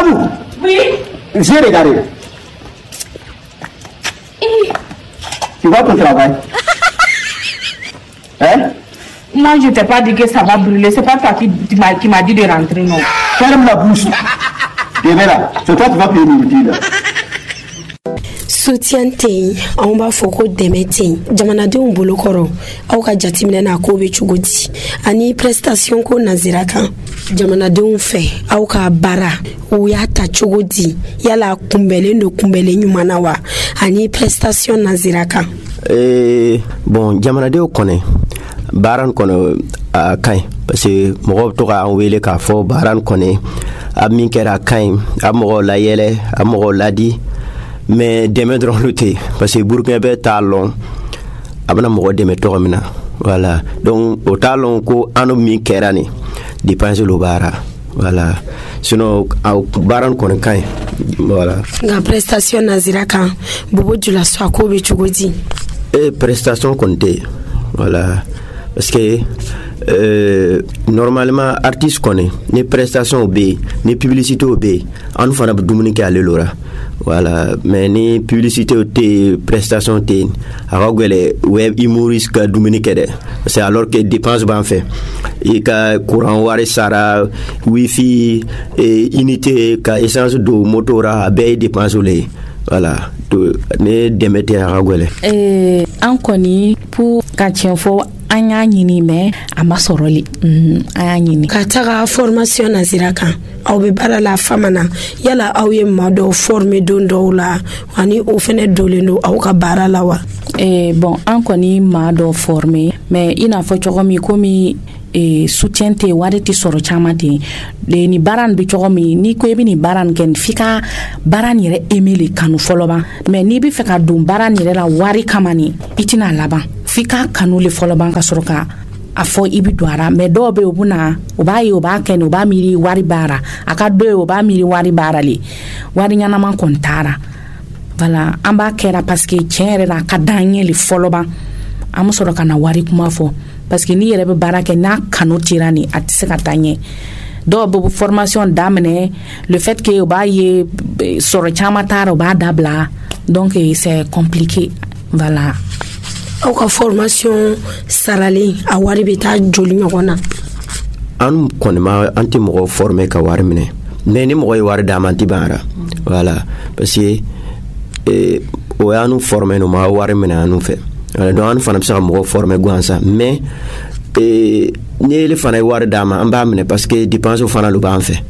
Babou. Oui. J'ai regardé. Tu vois ton travail? Hein? Moi, je t'ai pas dit que ça va brûler. C'est pas toi qui m'a dit de rentrer, non. Ferme la bouche. Viens là. C'est toi qui vas payer le là. Soutien tey on b'a fɔ ko dɛmɛ tey jamanadenw bolokɔrɔ aw ka jateminɛ na ko bɛ cogo di ani prestation ko nazira kan jamanadenw fɛ aw ka baara o y'a ta cogo di yala kunbɛlen do kunbɛlen ɲuman na wa ani prestation nazira kan bon jamanadenw kɔnɛ baara kɔnɔ a kaɲi parce que mɔgɔw bɛ to k'an wele k'a fɔ baara kɔnɛ a min kɛra a kaɲi a mɔgɔw layɛlɛ a mɔgɔw ladi mais dɛmɛ dɔrɔn lo tɛ parce que burukina bɛ t'a lɔn a bɛna mɔgɔ dɛmɛ tɔgɔ min na voilà donc o t'a lɔn ko an min kɛra nin dépense lo baara voilà sinon baara kɔni ka ɲi voilà nka prestation nazira kan bobo jula so ko bɛ cogo di prestation kɔni tɛ voilà parce que normalement artiste kɔni ni prestation bɛ ni publicité bɛ an fana bɛ dumuni kɛ ale lora voilà mais ni publicité te prestation te aga gele web humoriste ka dumuni kede c'est alors que dépense ban fait et ka courant wari sara wifi et unité ka essence do motora be dépense le voilà to ne demete aga gele an koni pour ka tienfo an y'a ɲini mais a ma sɔrɔli an y'a ɲini ka taga formation nazira kan aw be baara la famana yala aw ye maa dɔw former don dɔw la ani o fɛnɛ dolen do aw ka baara la wa bon an kɔni maa dɔw former mais i n'a fɔ cogo min komi soutien te wari ti sɔrɔ caman ten ni baara nin bɛ cogo min ni ko i bɛ nin baara nin kɛ f'i ka baara nin yɛrɛ aimer le kanu fɔlɔ ban mais n'i bɛ fɛ ka don baara nin yɛrɛ la wari kama nin i tɛna laban f'i ka kanu le fɔlɔ ban ka sɔrɔ ka a fɔ i bɛ don a la mais dɔw bɛ yen o bɛna o b'a ye o b'a kɛ nin o b'a miiri wari baara a ka dɔ ye o b'a miiri wari baara le wari ɲɛnama kɔni taara voilà an b'a kɛra parce que tiɲɛ yɛrɛ la a ka d'an ye le fɔlɔ ban an bɛ sɔrɔ ka na wari kuma fɔ parce que n'i yɛrɛ bɛ baara kɛ n'a kanu tira ni a tɛ se ka taa ɲɛ dɔw bɛ formation daminɛ le fait que o b'a ye sɔrɔ caman taara o b'a dabila donc c'est compliqué voilà aw ka formation saralen a wari bɛ taa joli ɲɔgɔn na an kɔni ma an tɛ mɔgɔ former ka wari minɛ mais ni mɔgɔ ye wari d'a ma an tɛ ban ara voilà parce que o y'an former no ma wari minɛ an fɛ donc an fana bɛ se ka mɔgɔ former gansan mais ni ele fana ye wari d'a ma an b'a minɛ parce que dépense fana lo b'an fɛ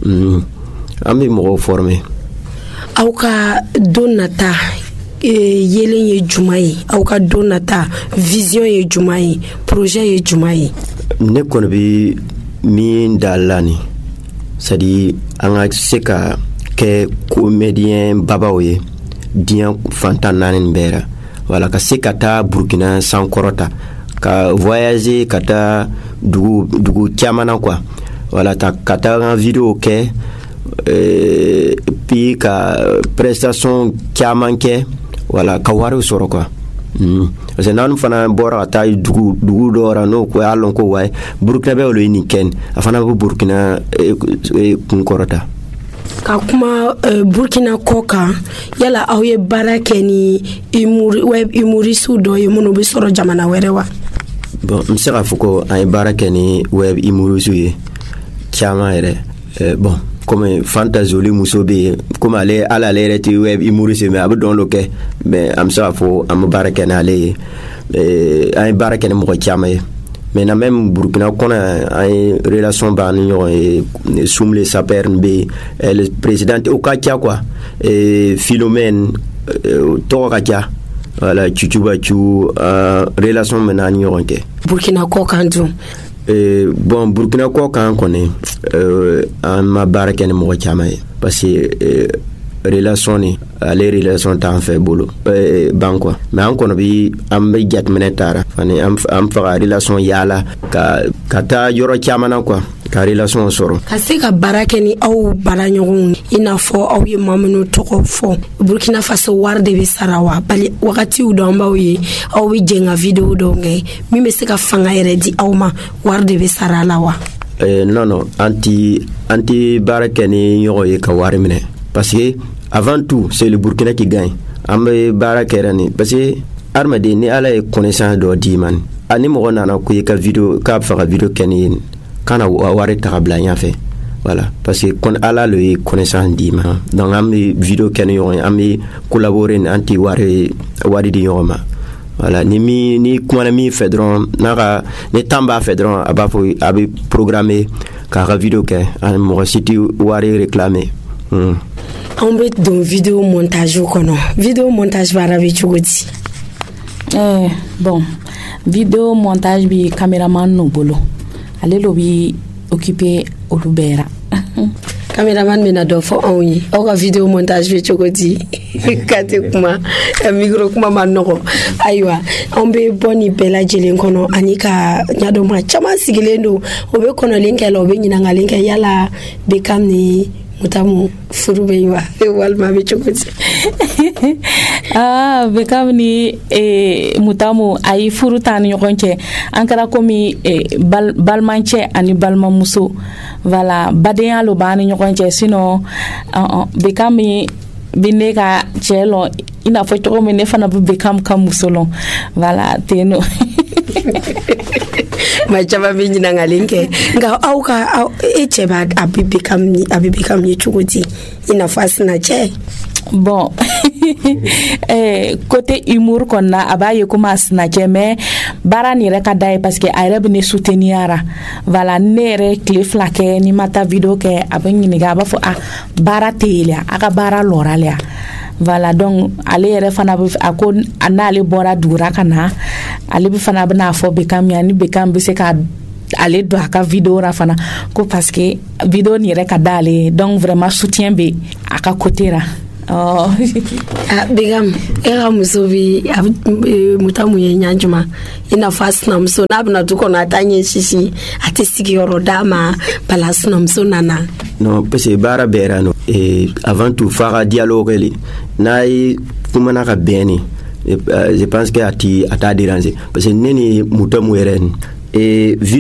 an bɛ mɔgɔw former aw ka don nata yelen ye juma ye aw ka don nata vision ye juma ye projet ye juma ye ne kɔni bɛ min da la ni c'est à dire an ka se ka kɛ comédien babaw ye diɲɛ fantan naani bɛɛ la voilà ka se ka taa Burkina sankɔrɔta ka voyager ka taa dugu caman na quoi voilà ka taa an vidéo kɛ puis ka prestation caman kɛ voilà ka wari sɔrɔ quoi parce que n'an fana bɔra ka taa dugu dɔ la n'o ko y'a lɔn ko wayi Burkina bɛ olu ye nin kɛ a fana bɛ Burkina kun kɔrɔta ka kuma Burkina kɔ kan yala aw ye baara kɛ ni web humoriste dɔ ye minnu bɛ sɔrɔ jamana wɛrɛ wa bon n bɛ se k'a fɔ ko an ye baara kɛ ni web humoriste ye caman yɛrɛ bon comme Fanta Zoli muso bɛ yen comme ale yɛrɛ tɛ web humoriste mais a bɛ dɔn lo kɛ mais an bɛ se k'a fɔ an bɛ baara kɛ n'ale ye an ye baara kɛ ni mɔgɔ caman ye maintenant même Burkina kɔnɔ an ye relation b'an ni ɲɔgɔn ye Soumle Saper bɛ le président o ka ca quoi Philomène tɔgɔ ka ca voilà Cucubacu relation bɛ n'an ni ɲɔgɔn kɛ Burkina kɔ kan dun bon Burkina kɔ kan kɔni an ma baara kɛ ni mɔgɔ caman ye parce que relation ni ale relation t'an fɛ bolo ban quoi mais an kɔni bi an bɛ jateminɛ taara ani an faga relation yaala ka taa yɔrɔ caman na quoi ka relation sɔrɔ ka se ka baara kɛ ni aw baara ɲɔgɔnw i n'a fɔ aw ye maa minnu tɔgɔ fɔ Burkina Faso wari de bɛ sara wa bali wagatiw dɔ an b'aw ye aw bɛ jɛn ka vidéo dɔw kɛ min bɛ se ka fanga yɛrɛ di aw ma wari de bɛ sara la wa non anti baara kɛ ni ɲɔgɔn ye ka wari minɛ parce que avant tout c'est le Burkina qui gagne an bɛ baara kɛra ni parce que adamaden ni ala ye connaissance dɔ d'i ma ani mɔgɔ nana ko i ka video k'a bɛ fɛ ka video kɛ ni ye kana wari ta ka bila ɲɛfɛ voilà parce que ala le ye connaissance d'i ma donc an bɛ video kɛ ni ɲɔgɔn ye an bɛ collaborer ni an tɛ wari di ɲɔgɔn ma voilà ni kumana min fɛ dɔrɔn ni temps b'a fɛ dɔrɔn a b'a fɔ a bɛ programmer k'a ka video kɛ ani mɔgɔ si tɛ wari réclamer. An bɛ don video montage kɔnɔ video montage baara bɛ cogo di? Bon video montage bi cameraman no bolo ale lo bi occuper olu bɛɛ ra. Cameraman bɛna dɔ fɔ anw ye aw ka video montage bɛ cogo di? Kati kuma micro kuma ma nɔgɔ ayiwa an bɛ bɔ ni bɛɛ lajɛlen kɔnɔ ani ka ɲadɔn maa caman sigilen don o bɛ kɔnɔlen kɛ la o bɛ ɲininkali kɛ yala Bekam ni Mutamu furu bɛ yen wa walima bɛ cogo di? Bekam ni Mutamu ayi furu t'an ni ɲɔgɔn cɛ an kɛra komi balimancɛ ani balimamuso voilà badenya lo b'an ni ɲɔgɔn cɛ sinon Bekam bi ne ka cɛ lɔn i n'a fɔ cogo min ne fana bɛ Bekam ka muso lɔn voilà ten no. Ma caman bɛ ɲininkali kɛ nka aw ka e cɛ b'a a bɛ Bekam ye cogo di i n'a fɔ a sina cɛ? Bon côté humour kɔnɔna a b'a ye komi a sina cɛ mais baara nin yɛrɛ ka d'a ye parce que a yɛrɛ bɛ ne soutenir ra voilà ne yɛrɛ tile 2 kɛ ni ma taa video kɛ a bɛ ɲininka a b'a fɔ baara tɛ yen a ka baara lɔra le voilà donc ale yɛrɛ fana bɛ a ko n'ale bɔra dugura ka na ale bɛ fana bɛna fɔ Bekam ye ni Bekam bɛ se ka ale don a ka video ra fana ko parce que video nin yɛrɛ ka d'ale donc vraiment soutien bɛ a ka côté ra. Bekam e ka muso bi Mutamu ye ɲa juma i n'a fɔ a sinamuso n'a bɛna du kɔnɔ a t'a ɲɛ sisi a tɛ sigiyɔrɔ d'a ma bala sinamuso nana? Non parce que baara bɛɛ ra no avant tout f'a ka dialogue le n'a ye kumana ka bɛn ni je pense que a t'a déranger parce que ne ni Mutamu yɛrɛ